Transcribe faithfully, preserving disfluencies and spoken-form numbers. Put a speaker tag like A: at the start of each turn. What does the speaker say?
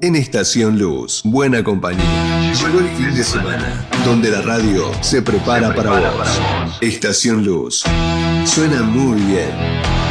A: En Estación Luz, buena compañía. Llegó el fin de semana, donde la radio se prepara, se prepara para, vos. para vos. Estación Luz, suena muy bien.